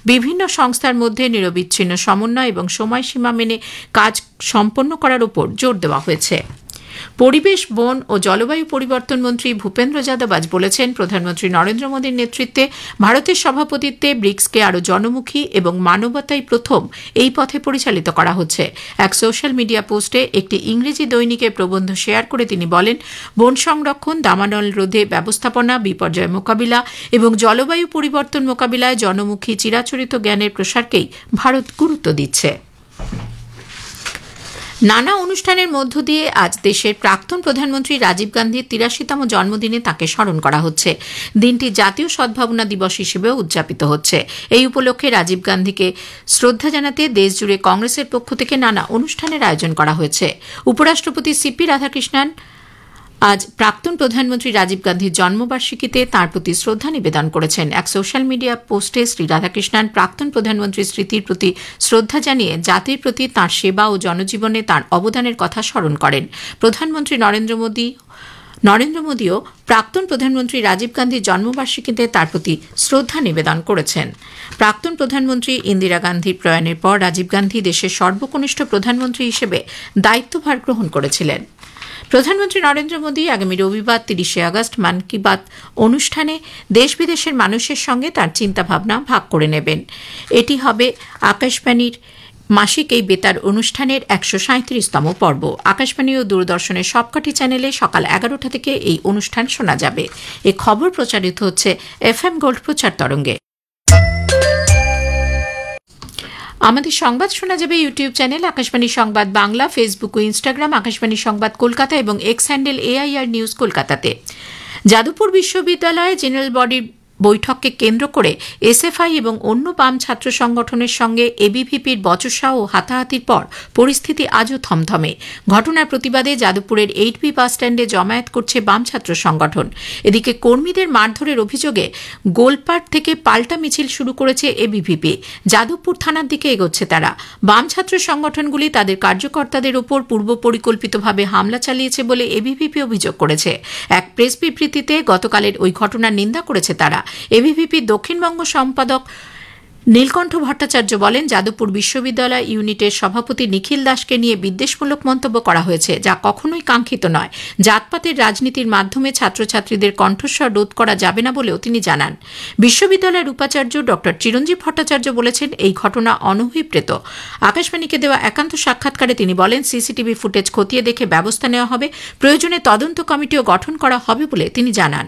বিভিন্ন সংস্থার মধ্যে নিরবিচ্ছিন্ন সমন্বয় এবং সময়সীমা মেনে কাজ সম্পন্ন করার উপর জোর দেওয়া হয়েছে। পরিবেশ, বন ও জলবায়ু পরিবর্তন মন্ত্রী ভূপেন্দ্র যাদব আজ বলেছেন, প্রধানমন্ত্রী নরেন্দ্র মোদীর নেতৃত্বে ভারতের সভাপতিত্বে ব্রিক্সকে আরও জনমুখী এবং মানবতাই প্রথম এই পথে পরিচালিত করা হচ্ছে। এক সোশ্যাল মিডিয়া পোস্টে একটি ইংরেজি দৈনিকের প্রবন্ধ শেয়ার করে তিনি বলেন, বন সংরক্ষণ, দাবানল রোধে ব্যবস্থাপনা, বিপর্যয় মোকাবিলা এবং জলবায়ু পরিবর্তন মোকাবিলায় জনমুখী চিরাচরিত জ্ঞানের প্রসারকেই ভারত গুরুত্ব দিচ্ছে। নানা অনুষ্ঠানের মধ্য দিয়ে আজ দেশের প্রাক্তন প্রধানমন্ত্রী রাজীব গান্ধীর ৮৩তম জন্মদিনে তাঁকে স্মরণ করা হচ্ছে। দিনটি জাতীয় সদ্ভাবনা দিবস হিসেবেও উদযাপিত হচ্ছে। এই উপলক্ষে রাজীব গান্ধীকে শ্রদ্ধা জানাতে দেশজুড়ে কংগ্রেসের পক্ষ থেকে নানা অনুষ্ঠানের আয়োজন করা হয়েছে। উপরাষ্ট্রপতি সিপি রাধাকৃষ্ণন আজ প্রাক্তন প্রধানমন্ত্রী রাজীব গান্ধীর জন্মবার্ষিকীতে তাঁর প্রতি শ্রদ্ধা নিবেদন করেছেন। এক সোশ্যাল মিডিয়া পোস্টে শ্রী রাধাকৃষ্ণন প্রাক্তন প্রধানমন্ত্রীর স্মৃতির প্রতি শ্রদ্ধা জানিয়ে জাতির প্রতি তাঁর সেবা ও জনজীবনে তাঁর অবদানের কথা স্মরণ করেন। প্রধানমন্ত্রী নরেন্দ্র মোদীও প্রাক্তন প্রধানমন্ত্রী রাজীব গান্ধীর জন্মবার্ষিকীতে তাঁর প্রতি শ্রদ্ধা নিবেদন করেছেন। প্রাক্তন প্রধানমন্ত্রী ইন্দিরা গান্ধীর প্রয়াণের পর রাজীব গান্ধী দেশের সর্বকনিষ্ঠ প্রধানমন্ত্রী হিসেবে দায়িত্বভার গ্রহণ করেছিলেন। প্রধানমন্ত্রী নরেন্দ্র মোদী আগামী রবিবার ৩০শে আগস্ট মন কি বাত অনুষ্ঠানে দেশ বিদেশের মানুষের সঙ্গে তাঁর চিন্তাভাবনা ভাগ করে নেবেন। এটি হবে আকাশবাণীর মাসিক এই বেতার অনুষ্ঠানের ১৩৭তম পর্ব। আকাশবাণী ও দূরদর্শনের সবকটি চ্যানেলে সকাল ১১টা থেকে এই অনুষ্ঠান শোনা যাবে। এ খবর প্রচারিত হচ্ছে FM গোল্ড প্রচার তরঙ্গে। আমাদের সংবাদ শোনা যাবে ইউটিউব চ্যানেল আকাশবাণী সংবাদ বাংলা, ফেসবুক ও ইনস্টাগ্রাম আকাশবাণী সংবাদ কলকাতা এবং এক্স হ্যান্ডেল AIR নিউজ কলকাতাতে। যাদবপুর বিশ্ববিদ্যালয়ে জেনারেল বডির বৈঠককে কেন্দ্র করে এসএফআই এবং অন্য বাম ছাত্র সংগঠনের সঙ্গে এবিভিপির বচসা ও হাতাহাতির পর পরিস্থিতি আজও থমথমে। ঘটনার প্রতিবাদে যাদবপুরের 8B বাস স্ট্যান্ডে জমায়েত করছে বাম ছাত্র সংগঠন। এদিকে কর্মীদের মারধরের অভিযোগে গোলপাট থেকে পাল্টা মিছিল শুরু করেছে এবিভিপি। যাদবপুর থানার দিকে এগোচ্ছে তারা। বাম ছাত্র সংগঠনগুলি তাদের কার্যকর্তাদের ওপর পূর্ব পরিকল্পিতভাবে হামলা চালিয়েছে বলে এবিভিপি অভিযোগ করেছে। এক প্রেস বিবৃতিতে গতকালের ওই ঘটনার নিন্দা করেছে তারা। এবিভিপির দক্ষিণবঙ্গ সম্পাদক নীলকণ্ঠ ভট্টাচার্য বলেন, যাদবপুর বিশ্ববিদ্যালয় ইউনিটের সভাপতি নিখিল দাসকে নিয়ে বিদ্বেষমূলক মন্তব্য করা হয়েছে, যা কখনোই কাঙ্ক্ষিত নয়। জাতপাতের রাজনীতির মাধ্যমে ছাত্রছাত্রীদের কণ্ঠস্বর রোধ করা যাবে না বলেও তিনি জানান। বিশ্ববিদ্যালয়ের উপাচার্য ড চিরঞ্জীব ভট্টাচার্য বলেছেন, এই ঘটনা অনভিপ্রেত। আকাশবাণীকে দেওয়া একান্ত সাক্ষাৎকারে তিনি বলেন, সিসিটিভি ফুটেজ খতিয়ে দেখে ব্যবস্থা নেওয়া হবে, প্রয়োজনে তদন্ত কমিটিও গঠন করা হবে বলে তিনি জানান।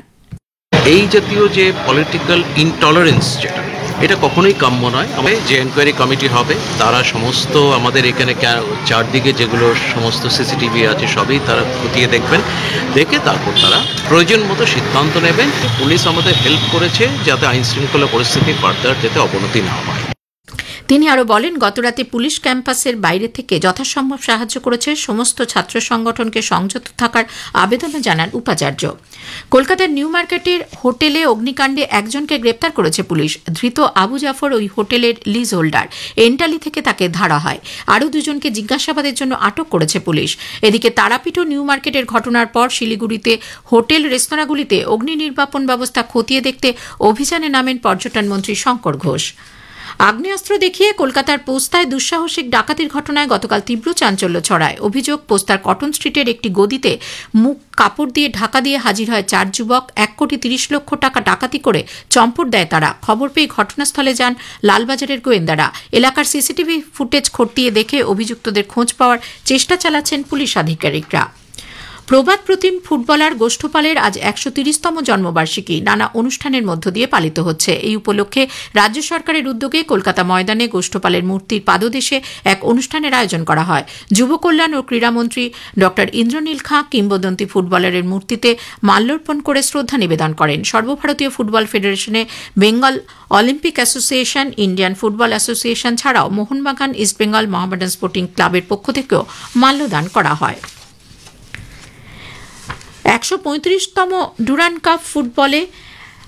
এই জাতীয় যে পলিটিক্যাল ইনটলারেন্স যেটা, এটা কখনোই কাম্য নয়। যে এনকোয়ারি কমিটি হবে তারা সমস্ত আমাদের এখানে চারদিকে যেগুলো সমস্ত সিসিটিভি আছে সবই তারা খতিয়ে দেখবেন, দেখে তারপর তারা প্রয়োজন মতো সিদ্ধান্ত নেবেন। পুলিশ আমাদের হেল্প করেছে যাতে আইন শৃঙ্খলা পরিস্থিতি ফার্দার যাতে অবনতি না হয়। তিনি আরও বলেন, গতরাতে পুলিশ ক্যাম্পাসের বাইরে থেকে যথাসম্ভব সাহায্য করেছে। সমস্ত ছাত্র সংগঠনকে সংযত থাকার আবেদনও জানান উপাচার্য। কলকাতার নিউ মার্কেটের হোটেলে অগ্নিকাণ্ডে একজনকে গ্রেপ্তার করেছে পুলিশ। ধৃত আবু জাফর ওই হোটেলের লিজ হোল্ডার। এন্টালি থেকে তাকে ধরা হয়। আরও দুজনকে জিজ্ঞাসাবাদের জন্য আটক করেছে পুলিশ। এদিকে তারাপীঠ ও নিউ মার্কেটের ঘটনার পর শিলিগুড়িতে হোটেল রেস্তোরাঁগুলিতে অগ্নি নির্বাপন ব্যবস্থা খতিয়ে দেখতে অভিযানে নামেন পর্যটন মন্ত্রী শঙ্কর ঘোষ। আগ্নেয়াস্ত্র দেখিয়ে কলকাতার পোস্তায় দুঃসাহসিক ডাকাতির ঘটনায় গতকাল তীব্র চাঞ্চল্য ছড়ায়। অভিযোগ, পোস্তার কটন স্ট্রিটের একটি গদিতে মুখ কাপড় দিয়ে ঢাকা দিয়ে হাজির হয় 4 যুবক। 1,30,00,000 টাকা ডাকাতি করে চম্পট দেয় তারা। খবর পেয়ে ঘটনাস্থলে যান লালবাজারের গোয়েন্দারা। এলাকার সিসিটিভি ফুটেজ খতিয়ে দেখে অভিযুক্তদের খোঁজ পাওয়ার চেষ্টা চালাচ্ছেন পুলিশ আধিকারিকরা। প্রবাদ প্রতিম ফুটবলার গোষ্ঠপালের আজ 130তম জন্মবার্ষিকী নানা অনুষ্ঠানের মধ্য দিয়ে পালিত হচ্ছে। এই উপলক্ষে রাজ্য সরকারের উদ্যোগে কলকাতা ময়দানে গোষ্ঠপালের মূর্তির পাদদেশে এক অনুষ্ঠানের আয়োজন করা হয়। যুব কল্যাণ ও ক্রীড়ামন্ত্রী ড ইন্দ্রনীল খাঁ কিংবদন্তি ফুটবলারের মূর্তিতে মাল্যার্পণ করে শ্রদ্ধা নিবেদন করেন। সর্বভারতীয় football ফেডারেশনে Bengal Olympic association, Indian football association ছাড়াও মোহনবাগান, ইস্টবেঙ্গল, মোহামেডান স্পোর্টিং ক্লাবের পক্ষ থেকেও মাল্যদান করা হয়। 135তম ডুরান্ড কাপ ফুটবলে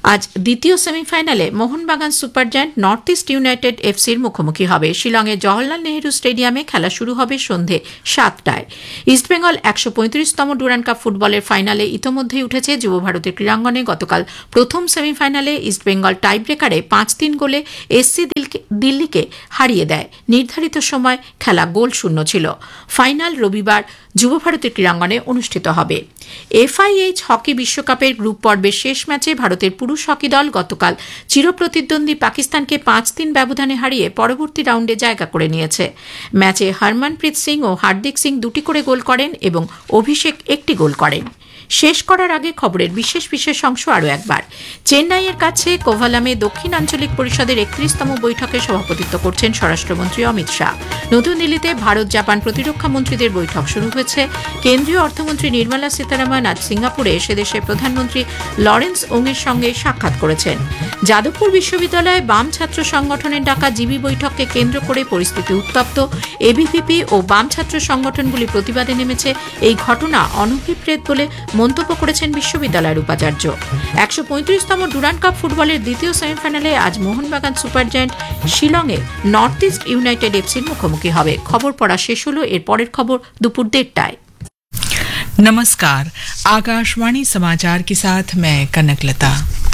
আজ দ্বিতীয় সেমিফাইনালে Mohun Bagan super giant north east United এফসির মুখোমুখি হবে। শিলংয়ে জওহরলাল নেহরু স্টেডিয়ামে খেলা শুরু হবে সন্ধে 7টায়। ইস্টবেঙ্গল 135তম ডুরান্ড কাপ ফুটবলের ফাইনালে ইতোমধ্যেই উঠেছে যুব ভারতের ক্রীড়াঙ্গনে। গতকাল প্রথম সেমিফাইনালে ইস্টবেঙ্গল টাইব্রেকারে 5-3 গোলে এসসি দিল্লিকে হারিয়ে দেয়। নির্ধারিত সময় খেলা গোল শূন্য ছিল। ফাইনাল রবিবার যুব ভারতের ক্রীড়াঙ্গনে অনুষ্ঠিত হবে। এফআইএইচ হকি বিশ্বকাপের গ্রুপ পর্বের শেষ ম্যাচে ভারতের পুরুষ হকি দল গতকাল চিরপ্রতিদ্বন্দ্বী পাকিস্তানকে 5-3 ব্যবধানে হারিয়ে পরবর্তী রাউন্ডে জায়গা করে নিয়েছে। ম্যাচে হরমনপ্রীত সিং ও হার্দিক সিং 2টি করে গোল করেন এবং অভিষেক 1টি গোল করেন। শেষ করার আগে খবরের বিশেষ অংশ আরও একবার। চেন্নাইয়ের কাছে কোভালামে দক্ষিণ আঞ্চলিক পরিষদের 31তম বৈঠকে সভাপতিত্ব করছেন স্বরাষ্ট্রমন্ত্রী অমিত শাহ। নতুন দিল্লিতে ভারত জাপান প্রতিরক্ষা মন্ত্রীদের বৈঠক শুরু হয়েছে। কেন্দ্রীয় অর্থমন্ত্রী নির্মলা সীতারামন আজ সিঙ্গাপুরে সেদেশের প্রধানমন্ত্রী লরেন্স ওংয়ের সঙ্গে সাক্ষাৎ করেছেন। যাদবপুর বিশ্ববিদ্যালয়ে বাম ছাত্র সংগঠনের ডাকা জিবি বৈঠককে কেন্দ্র করে পরিস্থিতি উত্তপ্ত। এবিভিপি ও বাম ছাত্র সংগঠনগুলি প্রতিবাদে নেমেছে। এই ঘটনা অনভিপ্রেত বলে মন্তব্য করেছেন বিশ্ববিদ্যালয়ের উপাচার্য। 135তম ডুরান্ড কাপ ফুটবলের দ্বিতীয় সেমিফাইনালে আজ মোহনবাগান সুপার জায়ান্ট শিলংয়ে নর্থ ইস্ট ইউনাইটেড এফসির মুখোমুখি হবে। খবর পড়া শেষ হলো। এর পরের খবর দুপুর 1:30টায়। नमस्कार, आकाशवाणी समाचार के साथ मैं कनकलता।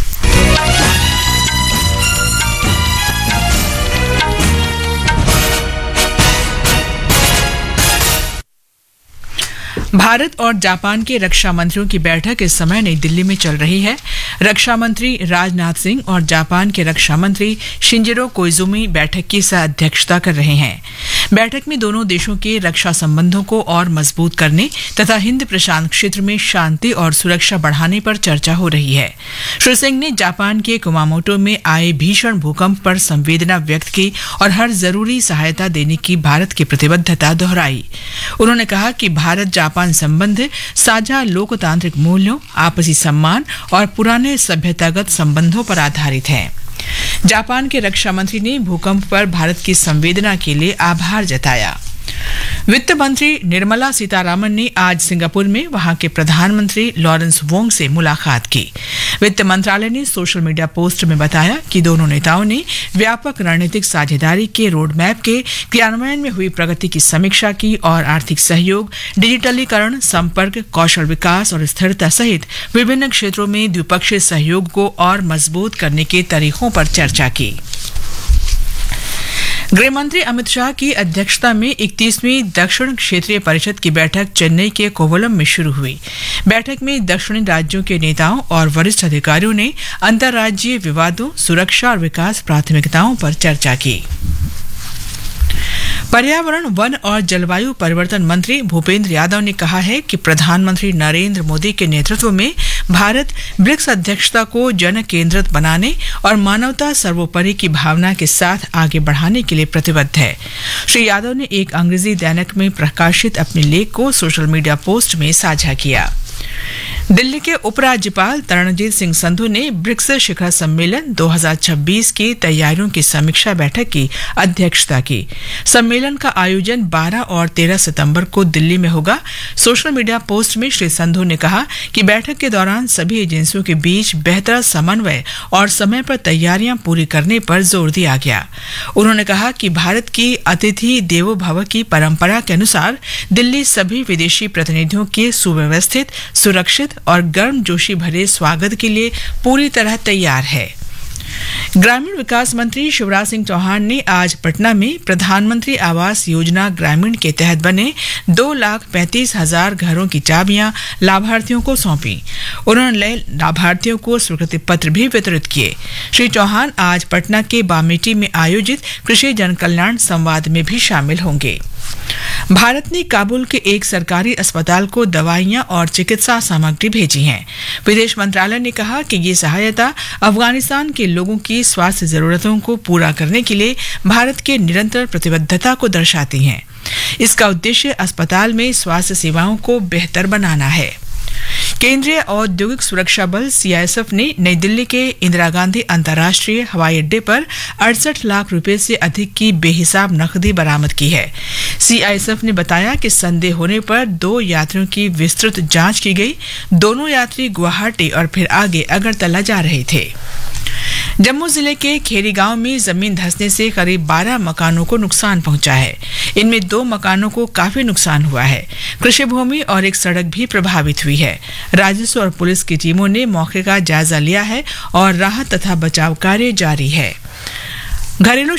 भारत और जापान के रक्षा मंत्रियों की बैठक इस समय नई दिल्ली में चल रही है। रक्षा मंत्री राजनाथ सिंह और जापान के रक्षा मंत्री शिंजिरो कोइजुमी बैठक की सह-अध्यक्षता कर रहे हैं। बैठक में दोनों देशों के रक्षा संबंधों को और मजबूत करने तथा हिंद प्रशांत क्षेत्र में शांति और सुरक्षा बढ़ाने पर चर्चा हो रही है। श्री सिंह ने जापान के कुमामोटो में आए भीषण भूकंप पर संवेदना व्यक्त की और हर जरूरी सहायता देने की भारत की प्रतिबद्धता दोहराई। उन्होंने कहा कि भारत जापान संबंध साझा लोकतांत्रिक मूल्यों, आपसी सम्मान और पुराने सभ्यतागत संबंधों पर आधारित है। जापान के रक्षा मंत्री ने भूकंप पर भारत की संवेदना के लिए आभार जताया। वित्त मंत्री निर्मला सीतारामन ने आज सिंगापुर में वहां के प्रधानमंत्री लॉरेंस वोंग से मुलाकात की। वित्त मंत्रालय ने सोशल मीडिया पोस्ट में बताया कि दोनों नेताओं ने व्यापक रणनीतिक साझेदारी के रोड मैप के क्रियान्वयन में हुई प्रगति की समीक्षा की और आर्थिक सहयोग, डिजिटलीकरण, संपर्क, कौशल विकास और स्थिरता सहित विभिन्न क्षेत्रों में द्विपक्षीय सहयोग को और मजबूत करने के तरीकों पर चर्चा की। गृह मंत्री अमित शाह की अध्यक्षता में 31वीं दक्षिण क्षेत्रीय परिषद की बैठक चेन्नई के कोवलम में शुरू हुई। बैठक में दक्षिणी राज्यों के नेताओं और वरिष्ठ अधिकारियों ने अंतर्राज्यीय विवादों, सुरक्षा और विकास प्राथमिकताओं पर चर्चा की। पर्यावरण, वन और जलवायु परिवर्तन मंत्री भूपेंद्र यादव ने कहा है कि प्रधानमंत्री नरेंद्र मोदी के नेतृत्व में भारत ब्रिक्स अध्यक्षता को जन केंद्रित बनाने और मानवता सर्वोपरि की भावना के साथ आगे बढ़ाने के लिए प्रतिबद्ध है। श्री यादव ने एक अंग्रेजी दैनिक में प्रकाशित अपने लेख को सोशल मीडिया पोस्ट में साझा किया। दिल्ली के उपराज्यपाल तरणजीत सिंह संधू ने ब्रिक्स शिखर सम्मेलन 2026 की तैयारियों की समीक्षा बैठक की अध्यक्षता की। सम्मेलन का आयोजन 12 और 13 सितंबर को दिल्ली में होगा। सोशल मीडिया पोस्ट में श्री संधू ने कहा कि बैठक के दौरान सभी एजेंसियों के बीच बेहतर समन्वय और समय पर तैयारियां पूरी करने पर जोर दिया गया। उन्होंने कहा कि भारत की अतिथि देवो भव की परंपरा के अनुसार दिल्ली सभी विदेशी प्रतिनिधियों के सुव्यवस्थित, सुरक्षित और गर्मजोशी भरे स्वागत के लिए पूरी तरह तैयार है। ग्रामीण विकास मंत्री शिवराज सिंह चौहान ने आज पटना में प्रधानमंत्री आवास योजना ग्रामीण के तहत बने 2,35,000 घरों की चाबियां लाभार्थियों को सौंपी। उन्होंने लाभार्थियों को स्वीकृति पत्र भी वितरित किए। श्री चौहान आज पटना के बामेटी में आयोजित कृषि जनकल्याण संवाद में भी शामिल होंगे। भारत ने काबुल के एक सरकारी अस्पताल को दवाइयां और चिकित्सा सामग्री भेजी हैं। विदेश मंत्रालय ने कहा कि ये सहायता अफगानिस्तान के लोगों की स्वास्थ्य जरूरतों को पूरा करने के लिए भारत के निरंतर प्रतिबद्धता को दर्शाती है। इसका उद्देश्य अस्पताल में स्वास्थ्य सेवाओं को बेहतर बनाना है। केंद्रीय औद्योगिक सुरक्षा बल सीआईएसएफ ने नई दिल्ली के इंदिरा गांधी अंतर्राष्ट्रीय हवाई अड्डे पर 68 लाख रुपए से अधिक की बेहिसाब नकदी बरामद की है। सीआईएसएफ ने बताया कि संदेह होने पर 2 यात्रियों की विस्तृत जांच की गई। दोनों यात्री गुवाहाटी और फिर आगे अगरतला जा रहे थे। जम्मू जिले के खेरी गांव में जमीन धंसने से करीब 12 मकानों को नुकसान पहुंचा है। इनमें 2 मकानों को काफी नुकसान हुआ है। कृषि भूमि और एक सड़क भी प्रभावित हुई है। राजस्व और पुलिस की टीमों ने मौके का जायजा लिया है और राहत तथा बचाव कार्य जारी है। घरेलू